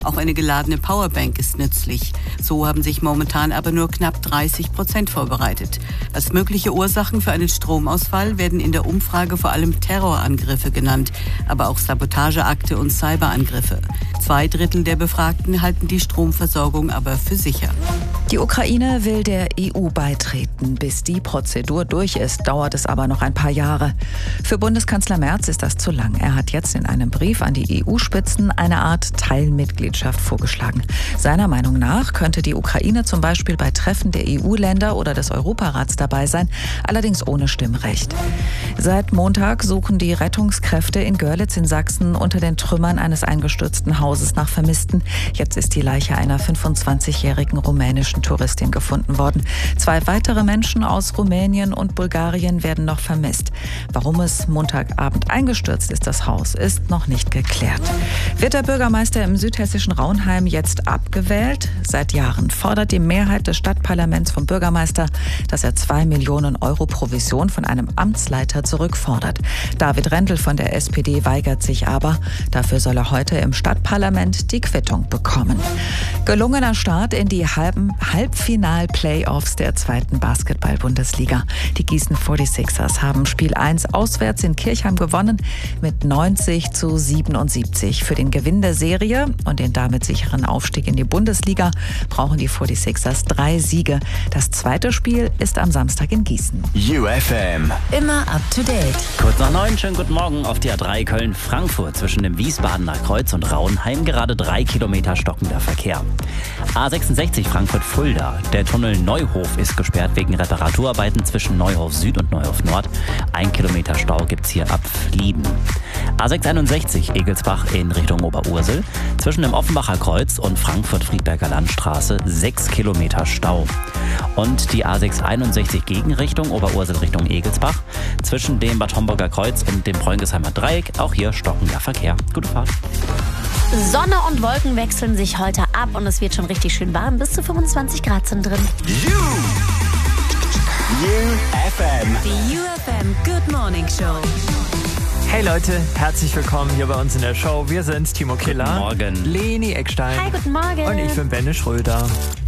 Auch eine geladene Powerbank ist nützlich. So haben sich momentan aber nur knapp 30% vorbereitet. Als mögliche Ursachen für einen Stromausfall werden in der Umfrage vor allem Terrorangriffe genannt, aber auch Sabotageakte und Cyberangriffe. 2/3 der Befragten halten die Stromversorgung aber für sicher. Die Ukraine will der EU beitreten. Bis die Prozedur durch ist, dauert es aber noch ein paar Jahre. Für Bundeskanzler Merz ist das zu lang. Er hat jetzt in einem Brief an die EU-Spitzen eine Art Teilmitgliedschaft vorgeschlagen. Seiner Meinung nach könnte die Ukraine zum Beispiel bei Treffen der EU-Länder oder des Europarats dabei sein, allerdings ohne Stimmrecht. Seit Montag suchen die Rettungskräfte in Görlitz in Sachsen unter den Trümmern eines eingestürzten Hauses nach Vermissten. Jetzt ist die Leiche einer 25-jährigen rumänischen Touristin gefunden worden. 2 weitere Menschen aus Rumänien und Bulgarien werden noch vermisst. Warum es Montagabend eingestürzt ist, das Haus, ist noch nicht geklärt. Wird der Bürgermeister im südhessischen Raunheim jetzt abgewählt? Seit Jahren fordert die Mehrheit des Stadtparlaments vom Bürgermeister, dass er 2 Millionen Euro Provision von einem Amtsleiter zurückfordert. David Rendel von der SPD weigert sich aber. Dafür soll er heute im Stadtparlament die Quittung bekommen. Gelungener Start in die Halbfinal-Playoffs der 2. Basketball-Bundesliga. Die Gießen 46ers haben Spiel 1 auswärts in Kirchheim gewonnen mit 90-77. Für den Gewinn der Serie und den damit sicheren Aufstieg in die Bundesliga brauchen die 46ers 3 Siege. Das zweite Spiel ist am Samstag in Gießen. UFM. Immer up to date. Kurz nach 9, schönen guten Morgen auf die A3 Köln-Frankfurt zwischen dem Wiesbadener Kreuz und Raunheim gerade 3 Kilometer stockender Verkehr. A66 Frankfurt-Fulda. Der Tunnel Neuhof ist gesperrt wegen Reparaturarbeiten zwischen Neuhof Süd und Neuhof Nord. 1 Kilometer Stau gibt's hier ab Flieden. A661 Egelsbach in Richtung Oberursel. Zwischen dem Offenbacher Kreuz und Frankfurt-Friedberger Landstraße 6 Kilometer Stau. Und die A661 Gegenrichtung Oberursel Richtung Egelsbach. Zwischen dem Bad Homburger Kreuz und dem Bräungesheimer Dreieck auch hier stockender Verkehr. Gute Fahrt. Sonne und Wolken wechseln sich heute ab und es wird schon richtig schön warm. Bis zu 25 Grad sind drin. UFM. Die UFM Good Morning Show. Hey Leute, herzlich willkommen hier bei uns in der Show. Wir sind Timo Killer, Guten Morgen. Leni Eckstein. Hi, guten Morgen. Und ich bin Benne Schröder.